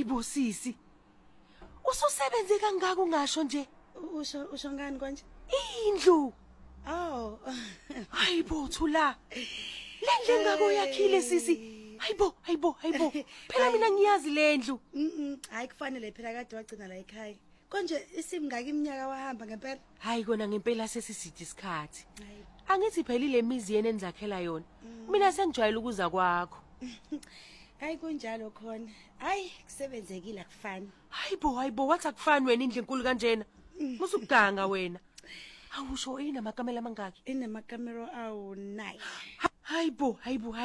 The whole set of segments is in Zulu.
Hayibo sisi. Ususebenze kangaka ungasho nje. Usho ngani konje? Indlu. Oh. Hayibo thula. Lendlu ngako yakhile sisi. Hayibo. Phela mina ngiyazi lendlu. Hayi kufanele phela kade wagcina la ekhaya. Konje isimngaki iminyaka wahamba ngempela? Hayi kona ngempela sesisithi isikhathi. Angithi phela ile mizi yena enzakhela yona. Mina sengijwayele ukuza kwakho. Hayi kunjalo khona. Hayi kusebenzekile akufani. Hayibo wathi akufani wena indlu enkulu kanjena. Musukuganga wena. Awusho inamakamela mangaki? Inamakamero awu 9. Hayibo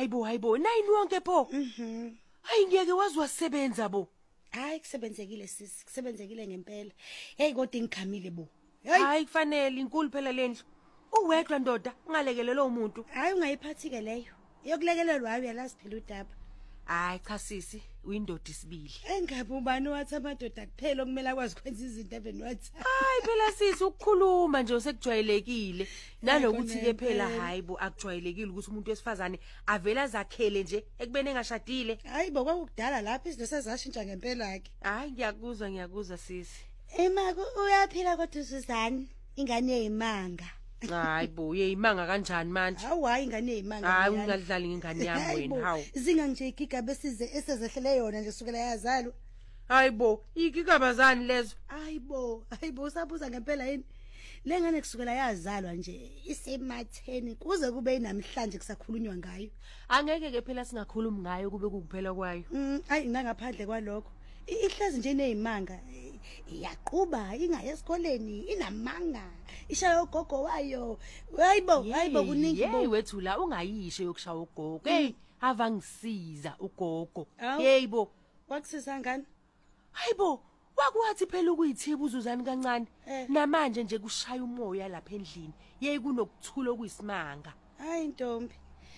9 wonke pho. Hayi ngeke wazi wasebenza bo. Hayi kusebenzekile sisi, kusebenzekile ngempela. Hey kodwa ingikhamile bo. Hayi kufanele inkulu phela lendlu. Uwedwa ndoda ungalekelelo umuntu. Hayi ungayiphathi ke leyo. Yokulekelelwa uyalazi phela udaba. Hayi cha sisi, uyindoda isibili. Engabe ubani wathi amadoda kuphela okumele akwazi ukwenza izinto eveni wathi. Hayi phela sisi ukukhuluma nje osekujwayelekile. Nalokuthi ke phela hayibo akujwayelekile ukuthi umuntu wesifazane avela zakhele nje ekubene engashadile. Hayibo kwakudala lapha izinto sezashintsha ngempela ke. Hayi ngiyakuzwa sisi. Emaka uyaphila kodwa uSuzane ingane yeyimanga. Hayibo uyeyimanga kanjani manje? Hayi ingane yeyimanga. Hayi ungadlali ngengane yami wena hawu. Zinga nje igiga besize esezehlele yona nje sukela yazalwa. Hayibo igigabazani lezo? Hayibo usabuza ngempela yini? Lengane kusukela yazalwa nje isematheni kuze kube inamhlanje kusakhulunywa ngayo. Angeke ke phela singakhulumi ngayo kube kukuphela kwayo. Hayi ngangaphandle kwalokho. Ihlezi nje neyimanga iyaqhuba ingaye esikoleni inamanga ishaya ugogo wayo. Hayibo kuningi bo. Hey wethu la ungayisho yokushaya ugogo. Hey ava ngisiza ugogo. Yebo wakusiza ngani? Hayibo wakwathi phela ukuyithiba uzuzani kancane namanje nje kushaya umoya lapha endlini yeyi kunokuthula okuyisimanga. Hayi ntombi.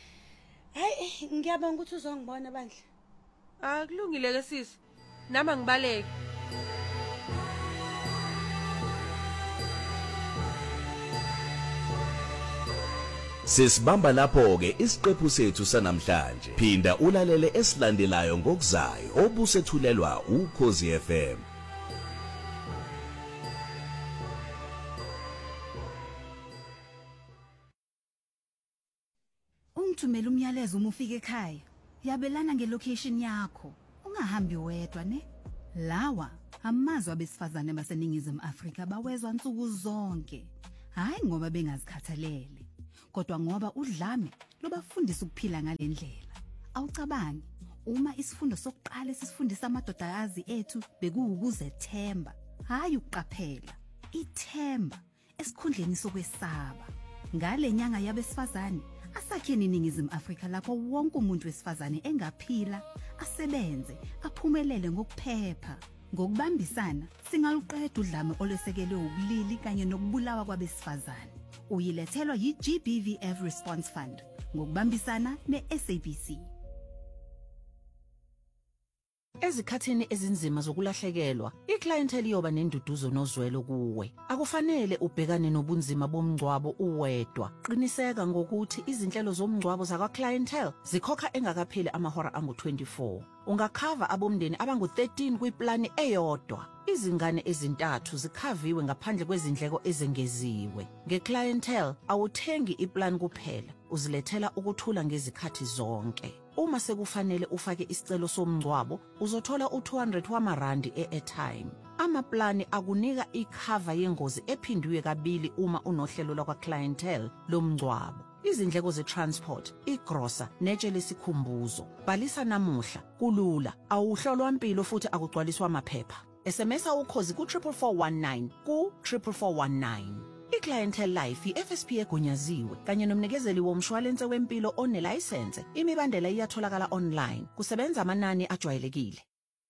Hayi ngiyabonga ukuthi uzongibona bandla. Akulungile ke sisi nama ngibaleke. Sesibamba lapho ke isiqephu sethu sanamhlanje. Phinda ulalele esilandelayo ngokuzayo obusethulelwa uKhosi FM. Ungithumela umyalezo uma ufika ekhaya. Yabelana ngelocation yakho. Ungahambi wedwa ne? Lawa amazwe abesifazane baseningizimu Afrika bawezwa nsuku zonke. Hayi ngoba bengazikhathalele. Kodwa ngoba udlame lobafundisa ukuphila ngalendlela. Awucabangi uma isifundo sokuqala esifundisa amadodakazi ethu bekuwukuzethemba, hayi ukuqaphela. Ithemba esikhundleni sokwesaba. Ngale nyanga yabesifazane asakheni iningizimu Afrika lapho wonke umuntu wesifazane engaphila, asebenze, aphumelele ngokuphepha. Ngokubambisana singaluqeda udlame olwesekelwe ubulili kanye nokubulawa kwabesifazane. Uyilethelwa yi-GBVF Response Fund ngokubambisana ne-SABC. Ezikhathini ezinzima zokulahlekelwa, iclientele iyoba nenduduzo nozwelo kuwe. Akufanele ubhekane nobunzima bomngcwabo uwedwa. Qiniseka ngokuthi izinhlelo zomngcwabo zakwa-clientele zikhokha engakapheli amahora angu-24. Ungakhava abomndeni abangu-13 kwiplani eyodwa. Izingane ezintathu zikhaviwe ngaphandle kwezindleko ezengeziwe. Nge-clientele awuthengi iplan kuphela, uzilethela ukuthula ngezikhathi zonke. Uma sekufanele ufake isicelo somngcwabo, uzothola u200 wamarandi e-airtime. Amaplani akunika ikhava yengozi ephindwe kabili uma unohlelo lakwa-clientele lomngcwabo. Izindleko ze-transport, igrosa, netshe lesikhumbuzo. Bhalisa namuhla, kulula, awuhlolwa impilo futhi akugcwaliswa amaphepha. SMSa ukhozi ku-44419 ku-44419. I-Clientele Life i-FSP egunyaziwe kanye nomnikezeli womshwalense wempilo onelayisense. Imibandela iyatholakala online. Kusebenza amanani ajwayelekile.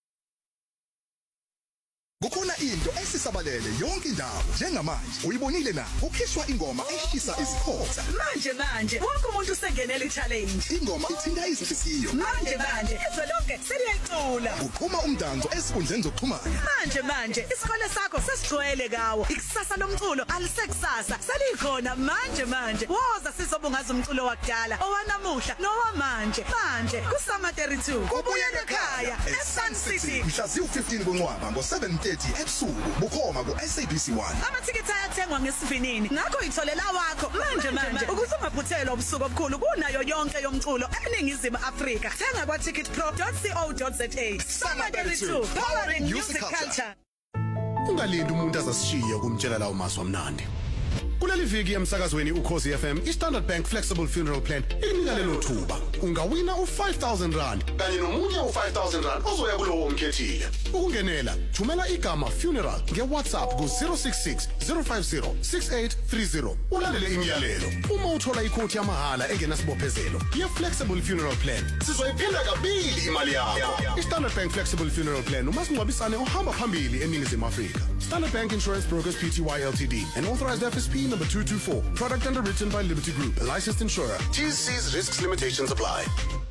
Kukhona into esisabalele yonke indawo njengamanje. Uyibonile na? Ukhishwa ingoma eshisa isikhotha. Manje wonke umuntu usengenele i-challenge. Ingoma ithinta izinhliziyo. Manje izwe lonke seliyayixoxa. uyajabula. Uqhuma umdanso esikhundleni zokuxhumana. Manje isikole sakho sesigcwele kawo. Ikusasa lomculo alisekusasa. Selikhona manje. Woza sizobungaza umculo wakudala, owanamuhla nowamanje. Manje kusama 32. Kubuyele ekhaya eSun City. Mhla ziwu-15 kuNcwaba ngo-7:30 ebusuku. Bukhoma ku-SABC1. Amathikithi ayathengwa ngesivinini. Ngakho itholela wakho manje. Ukuze ungaphuthelwa ubusuku obukhulu kunayo yonke yomculo eNingizimu Afrika. Thenga kwa ticketpro.co.za. Summer 32 powering music culture. Ungalindi umuntu azasishiya kumtshela lawo mazwi amnandi. Kuleli viki emsakazweni uKhosi FM, iStandard Bank Flexible Funeral Plan inika lelo thuba. Ungawina u5,000 kanye nomunye u5,000 ozoya kulowo omkhethile. Ukungenela, thumela igama funeral ngeWhatsApp ku 066 050 6830. Ulandele imiyalelo. Uma uthola ikhoti yamahala engenasibophezelo, ye-Flexible Funeral Plan, sizoyiphinda kabili imali yakho. iStandard Bank Flexible Funeral Plan umasingcwabisane ohamba phambili eNingizimu Afrika. Standard Bank Insurance Brokers Pty Ltd, an authorized FSP number 224. Product underwritten by Liberty Group, a licensed insurer. TC's risks limitations apply.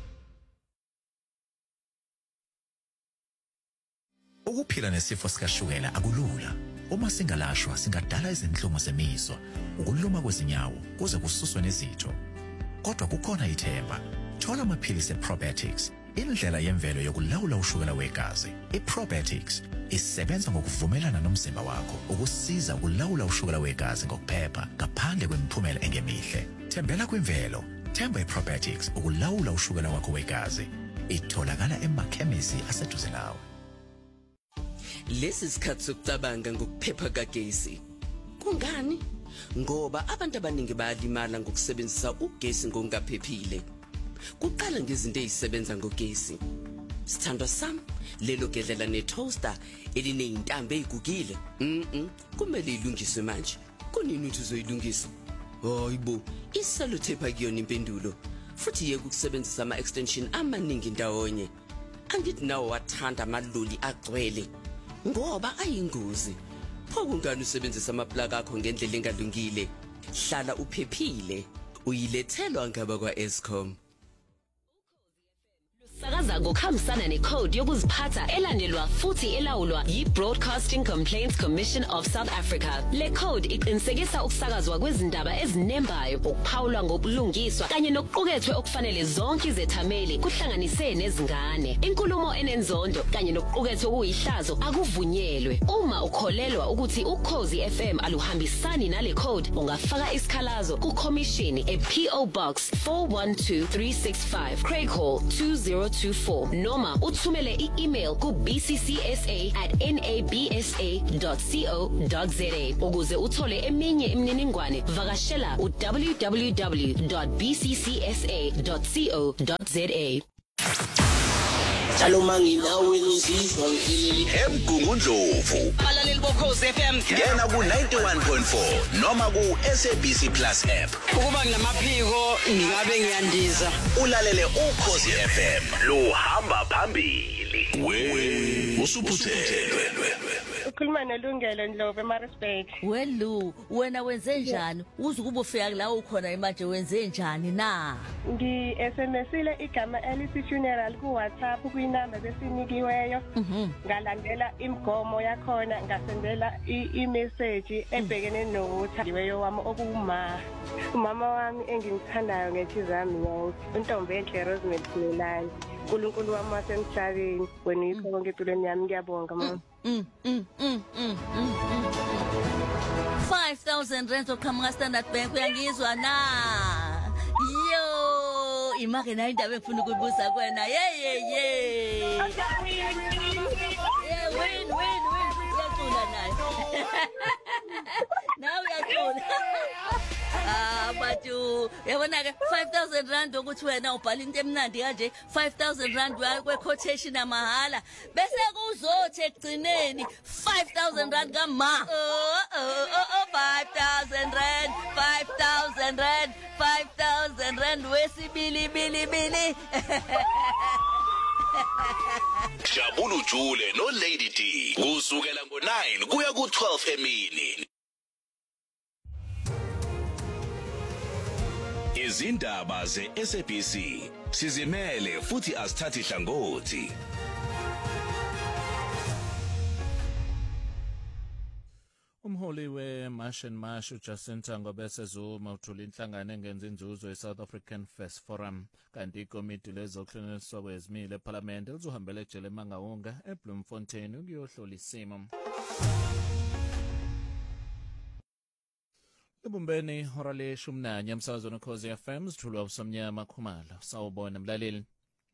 Ukuphila nesifo sikashukela akulula. Uma singalashwa singadala izinhlungu zemizwa, ukuluma kwezinyawo kuze kususwe nezitho. Kodwa kukhona ithemba. Thola amaphilisi eProbetics, indlela yemvelo yokulawula ushukela wegazi. iProbetics isebenza ngokuvumelana nomzimba wakho ukusiza ukulawula ushukela wegazi ngokuphepha ngaphandle kwemiphumela engemihle. Thembela kwimvelo, themba iProbetics ukulawula ushukela wakho wegazi. Itholakala emakhemisi aseduze nawe. Lesi sikhathi sokucabanga ngokuphepha kagesi. Kungani? Ngoba abantu abaningi bayalimala ngokusebenzisa ugesi ngokungaphephile. Kuqala ngezinto ezisebenza ngogesi. Sithandwa sami, lelo gedlela ne-toaster elineyintambo ezigugile. Kumele ilungiswe manje. Kunini uthi uzoyilungisa? Hayibo, isellotape akuyona impendulo. Futhi yeke ukusebenzisa ama-extension amaningi ndawonye. Angithi nawo wathanda amaloli agcwele. Ngoba ayingozi. Pho kungani usebenzisa amaplug akho ngendlela engalungile? Hlala uphephile. Uyilethelwa ngaba kwa-Eskom. Sakaza ngokuhambisana necode yokuziphatha elandelwa futhi elawulwa yi-Broadcasting Complaints Commission of South Africa. Le code iqinisekisa ukusakazwa kwezindaba ezinembayo, ukuphawulwa ngobulungiswa kanye nokuqukethwe okufanele zonke izethameli kuhlanganise nezingane. Inkulumo enenzondo kanye nokuqukethwe okuyihlazo akuvunyelwe. Uma ukholelwa ukuthi uKhosi FM aluhambisani nale code, ungafaka isikhalazo kukhomishini ePO Box 412365 Craig Hall 2024 noma uthumele i-email ku bcca@nabsa.co.za. Ukuze uthole eminye imininingwane, vakashela www.bccsa.co.za. Njalo manginawe ngizizwa ngilili eMgungundlovu. abalaleli boKhosi FM Ngena ku 91.4 noma ku SABC Plus app. ukuba nginamaphiko ngingabe ngiyandiza Ulalele uKhosi FM lo hamba phambili. We usuphuthelwe. Ukhuluma noLungelo Ndlovu eMaritzburg. Welu, wena wenze njani? Uze kuba ufika la ukhona manje wenze njani na? Ngi-SMSile igama elithi funeral ku WhatsApp kuyinamba besinikiweyo. Ngalandela imigomo yakhona, ngasendela i-message ebhekene nothandiweyo wami umama wami engimthandayo ngenhliziyo yami yonke. Untombi enhle Rosemary Khulelani. uNkulunkulu wami wasemhlabeni, wena uyikho konke empilweni yami, ngiyabonga mama. 5,000 rand oqhamuka Standard Bank, uyangizwa na? Yo, imake nayo indaba engifuna ukuyibuza kuwena. Yeah, win. Uyacula nayo. Nawe uyacula. But yabona ke 5,000 rand ukuthi wena ubhala into emnandi kanje, 5,000 rand kwe-quotation amahala, bese kuzothi ekugcineni 5,000 rand kama. 5,000 rand, 5,000 rand, 5,000 rand wesibili. Jabula ujule no Lady D kusukela ngo9 kuya ku12 emini. Izindaba zeSABC sizimele futhi asithathi hlangothi. Umholi we-Marsh and Marsh uJacinta Ngobese Zuma uthula inhlangano engenza inzuzo ye-South African First Forum kanti ikomiti lezokuhlukaniswa kwezimilo ePhalamende lizohambela ejele eMangaunga eBloemfontein ukuyohlola isimo. Ebumbeni ihora le-11 emsakazweni Ukhozi FM sithulwa uSomnyama Khumalo. Sawubona mlaleli.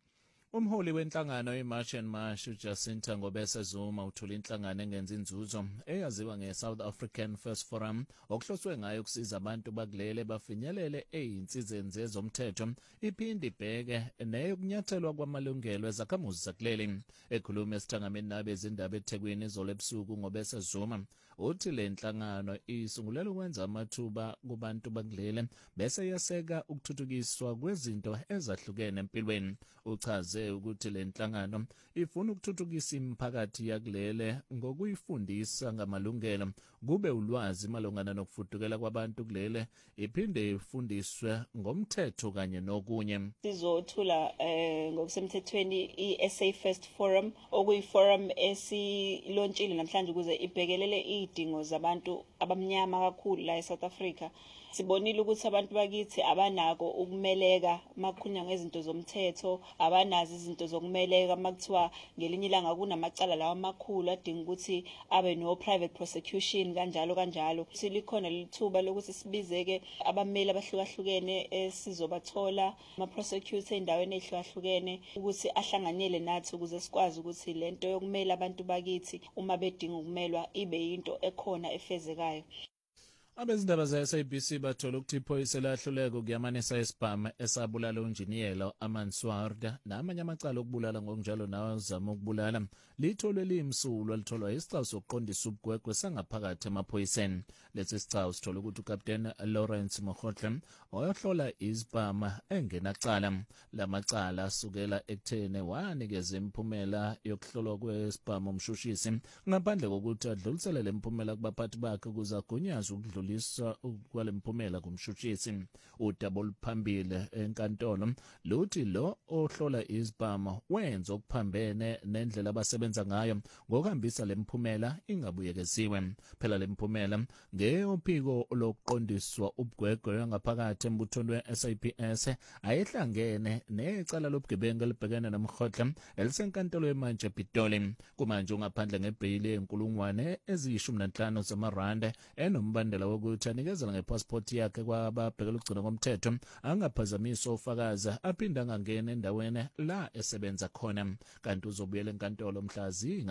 Umholi wenhlangano ye-Marsh and Marsh uJacinta Ngobese Zuma uthula inhlangano engenza inzuzo eyaziwa nge-South African First Forum okuhloswe ngayo ukusiza abantu bakulele bafinyelele eyinsizeni zezomthetho iphinde ibheke neyokunyathelwa kwamalungelo ezakhamuzi zakuleli. Ekhuluma esithangameni nabezindaba eThekwini izolo ebusuku Ngobese Zuma uthi le nhlangano isungulela ukwenza amathuba kubantu bakulele bese yaseka ukuthuthukiswa kwezinto ezahlukene empilweni. Uchaze ukuthi le nhlangano ifuna ukuthuthukisa imiphakathi yakulele ngokuyifundisa ngamalungelo kube ulwazi malungana nokufudukela kwabantu kulele iphinde ifundiswe ngomthetho kanye nokunye. Sizothula ngokusemthethweni iSA First Forum okuyiforum esilontshile namhlanje ukuze ibhekelele idingo zabantu abamnyama kakhulu la eSouth Africa. Sibonile ukuthi abantu bakithi abanako ukumeleka makukhulunywa ngezinto zomthetho, abanazi izinto zokumeleka makuthiwa ngelinye ilanga kunamacala lawa amakhulu adinga ukuthi abe no private prosecution kanjalo. Silikhona lithuba lokuthi sibizeke abameli abahlukahlukene esizobathola ama prosecutor endaweni ehlukahlukene ukuthi ahlanganyele nathi ukuze sikwazi ukuthi lento yokumela abantu bakithi uma bedinga ukumelwa ibe into ekhona efezekayo. Abezindaba ze-SABC bathola ukuthi iphoyisa lahluleka ukuyamanisa isibhamu esabulala unjiniyela Amansward namanye amacala okubulala ngokunjalo nawazama ukubulala litholwe limsulwa litholwa isicawu sokuqondisa ubugwegwe sangaphakathi emaphoyiseni. Lesi sicawu sithola ukuthi uCaptain Lawrence Mokhotle oyohlola isibhamu engenacala. Lamacala asukela ekutheni wanikeza imiphumela yokuhlolwa kwesibhamu umshushisi ngaphandle kokuthi adlulisele le miphumela kubaphathi bakhe ukuze agunyazwe ukudlula kwalemphumela kumshushisi. Udaba oluphambili enkantolo luthi lo ohlola isibhamu wenza okuphambene nendlela abasebenza ngayo ngokuhambisa lemphumela ingabuyekeziwe. Phela lemphumela ngeyophiko lokuqondiswa ubugwegwe yangaphakathi embuthweni we-SAPS ayehlangene necala lobugebengu elibhekene nomkhohle elisenkantolo yemanje ePitoli. Kumanje ungaphandle ngebheyili yenkulungwane eziyi-15 zamarandi enombandela ukuthi anikezela ngepassport yakhe kwababhekela ukugcina komthetho angaphazamisa ufakazi aphinda angangena endaweni la esebenza khona kanti uzobuyela enkantolo mhla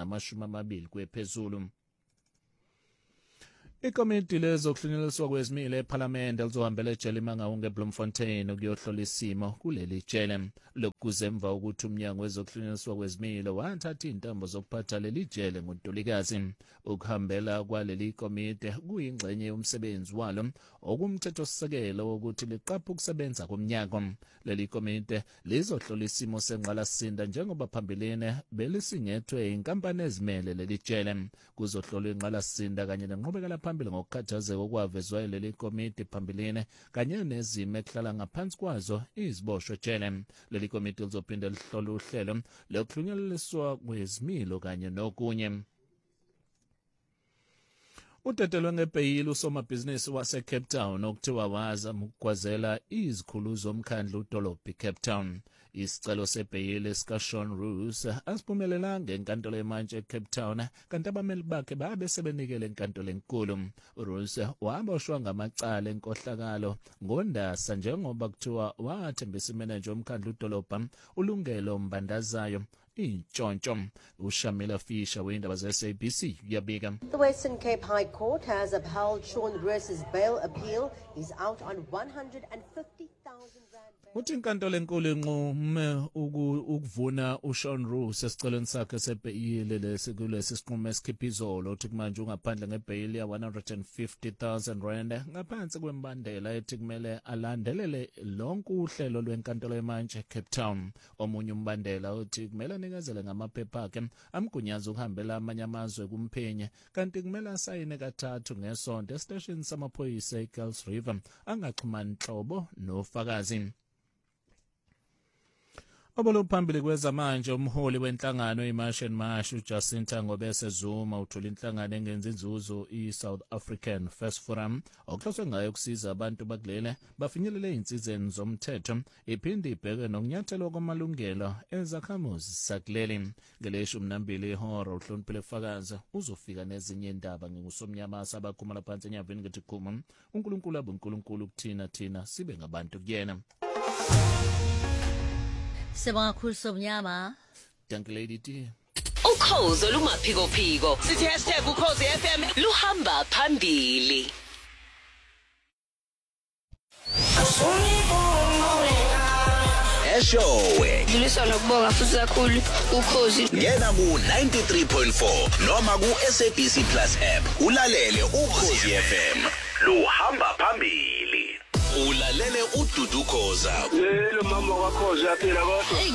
zi-20 kwephezulu. Ikomiti lezokuhlunyelelwa kwezimilo ePhalamende lizohambela ejele eMangaunga eBloemfontein ukuyohlola isimo kuleli jele. Lokuze emva ukuthi umnyango wezokuhlunyelelwa kwezimilo wathatha izintambo zokuphatha leli jele ngoNtulikazi. Ukuhambela kwaleli komiti kuyingxenye yomsebenzi walo okumthethosisekelo wokuthi liqaphe ukusebenza komnyango. Leli komiti lizohlola isimo sengqalasisinda njengoba phambilini belisingethwe inkampani ezimele leli jele. Kuzohlolwa ingqalasisinda kanye nenqubekela phambili ngokukhathazeka okwavezwa leli komiti phambilini kanye nezimo ekuhlala ngaphansi kwazo iziboshwe jele. Leli komiti lizophinde lihlole uhlelo lokuhlunyeleliswa kwezimilo kanye nokunye. Utetelwe ngebheyili usomabhizinisi waseCape Town okuthiwa wazama ukugwazela izikhulu zomkhandlu udolobha Cape Town. Isicelo sebheyili sikaSean Roos asiphumelelanga enkantolo yemanje eCape Town kanti abameli bakhe babe sebenikele enkantolo enkulu. Roos waboshwa ngamacala enkohlakalo ngoNdasa njengoba kuthiwa wathembisa imeneja womkhandlu udolobha uLungelo Mbandazayo intshontsho. uShamila Fisher weindaba ze-SABC uyabika. The Western Cape High Court has upheld Sean Roos's bail appeal. He's out on 150,000 rand. Uthi inkantolo enkulu inqume ukuvuna uSean Roos esicelweni sakhe sebheyili lekulesi sinqumo esikhipha izolo uthi manje ungaphandle ngebheyili ya 150,000 rand ngaphansi kwembandela ethi kumele alandelele lonke uhlelo lwenkantolo yemanje Cape Town. Omunye umbandela uthi kumele anikezele ngamaphepha akhe amgunyaza ukuhambela amanye amazwe kumphenye kanti kumele asayine kathathu ngesonto esiteshini samaphoyisa eGulls River angaxhumani nhlobo nofakazi. Obolo phambili kweza manje umholi wenhlangano iMarsh and Marsh uJacinta Ngobese Zuma uthula inhlangano engenza inzuzo iSouth African First Forum okuhloswe ngayo ukusiza abantu bakulele bafinyelele insizeni zomthetho iphinde ibheke nokunyathelo kwamalungelo ezakhamuzi sakuleli ngeleshumi nambili ihora uhloniphile Fakaza uzofika nezinye indaba ngingusomnyama sabakhumala phansi enyaveni ngithi khuma uNkulunkulu abuNkulunkulu kuthina sibe ngabantu kuyena. Sibonga kakhulu Somnyama. Thank you Lady T. Ukhozo lumaphiko phiko. Sithi #ukhozi FM Luhamba phambili. Eshowe Ngilisa nokubonga futhi kakhulu ukhozi. ngena ku 93.4 noma ku SABC Plus app ulalele ukhozi FM luhamba phambili ulalele uDudu Khoza Lo mama wakhoza yaphila kodwa